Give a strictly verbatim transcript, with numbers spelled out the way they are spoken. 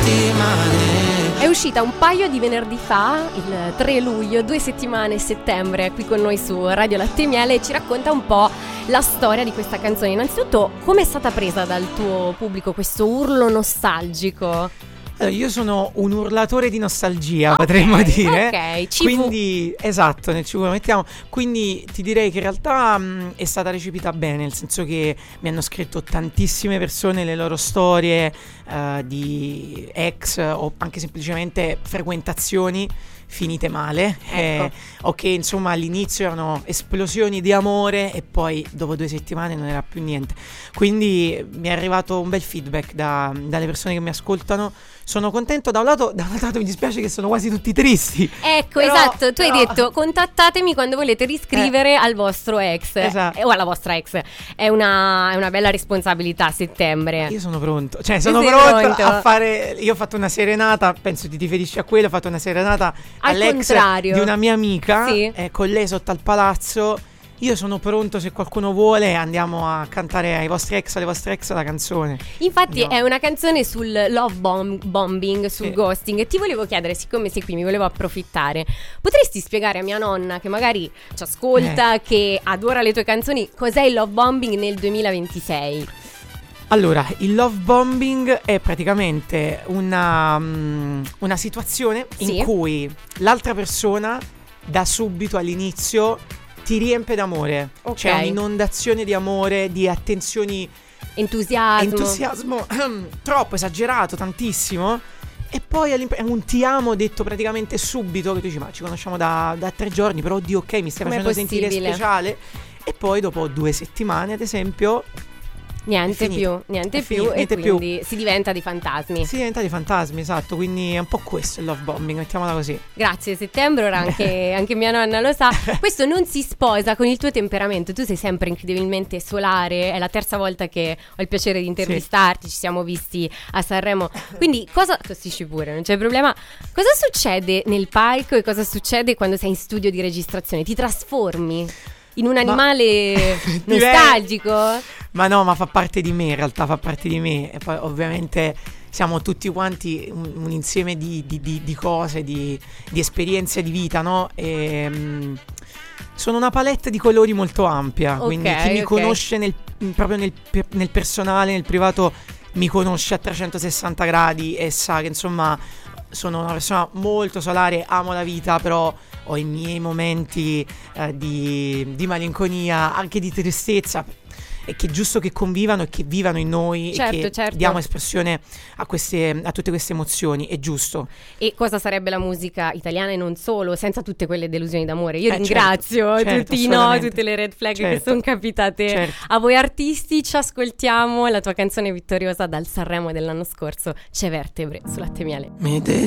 settimane. È uscita un paio di venerdì fa, il tre luglio, due settimane a settembre, qui con noi su Radio Latte e Miele, e ci racconta un po' la storia di questa canzone. Innanzitutto, come è stata presa dal tuo pubblico questo urlo nostalgico? Allora, io sono un urlatore di nostalgia, Okay, potremmo dire. ok, C V. Quindi, esatto, nel C V lo mettiamo. Quindi ti direi che in realtà mh, è stata recepita bene, nel senso che mi hanno scritto tantissime persone le loro storie eh, di ex o anche semplicemente frequentazioni finite male, Ecco. eh, o che insomma all'inizio erano esplosioni di amore e poi dopo due settimane non era più niente. Quindi mi è arrivato un bel feedback da- dalle persone che mi ascoltano. Sono contento, da un lato, da un lato mi dispiace che sono quasi tutti tristi. Ecco, Però- esatto, tu hai però- detto contattatemi quando volete riscrivere al vostro ex Esatto. eh, o alla vostra ex. È una, è una bella responsabilità a settembre. Io sono pronto, cioè sono Sei pronto, pronto? a fare. Io ho fatto una serenata, penso ti riferisci a quello. Ho fatto una serenata Al all'ex contrario. di una mia amica, Sì. eh, con lei sotto al palazzo. Io sono pronto, se qualcuno vuole andiamo a cantare ai vostri ex, alle vostre ex la canzone. Infatti No. è una canzone sul love bomb- bombing, sul Sì. ghosting. E ti volevo chiedere, siccome sei qui, mi volevo approfittare. Potresti spiegare a mia nonna, che magari ci ascolta, Eh. che adora le tue canzoni, cos'è il love bombing nel duemilaventisei? Allora, il love bombing è praticamente una, mm, una situazione Sì. in cui l'altra persona da subito all'inizio ti riempie d'amore. Ok. C'è un'inondazione di amore, di attenzioni, Entusiasmo. entusiasmo troppo esagerato, tantissimo. E poi all'imp- un ti amo detto praticamente subito, che tu dici ma ci conosciamo da, da tre giorni, però oddio ok mi stai Com'è facendo sentire possibile? speciale. E poi dopo due settimane ad esempio Niente È finito. più, niente È più. finito, E niente più. quindi si diventa di fantasmi. si diventa di fantasmi, esatto, quindi è un po' questo il love bombing, mettiamola così. Grazie, settembre, ora anche, anche mia nonna lo sa. Questo non si sposa con il tuo temperamento. Tu sei sempre incredibilmente solare. È la terza volta che ho il piacere di intervistarti. Ci siamo visti a Sanremo. Quindi cosa, tossisci pure, non c'è problema. Cosa succede nel palco e cosa succede quando sei in studio di registrazione? Ti trasformi in un animale nostalgico? Ma no, ma fa parte di me, in realtà fa parte di me. E poi ovviamente siamo tutti quanti un, un insieme di, di- di- di cose, di, di esperienze di vita, no? E, mm, sono una palette di colori molto ampia, Ok, quindi chi mi ok. conosce nel- proprio nel, pe- nel personale, nel privato, mi conosce a trecentosessanta gradi e sa che insomma sono una persona molto solare, amo la vita, però ho i miei momenti eh, di, di malinconia, anche di tristezza, e che è giusto che convivano e che vivano in noi Certo, e che certo. diamo espressione a, queste, a tutte queste emozioni, è giusto. E cosa sarebbe la musica italiana e non solo, senza tutte quelle delusioni d'amore? Io Eh, ringrazio certo, certo, tutti i no, assolutamente. tutte le red flag che Certo. sono capitate Certo. a voi artisti. Ci ascoltiamo la tua canzone vittoriosa dal Sanremo dell'anno scorso, C'è Vertebre su Latte e Miele. Mi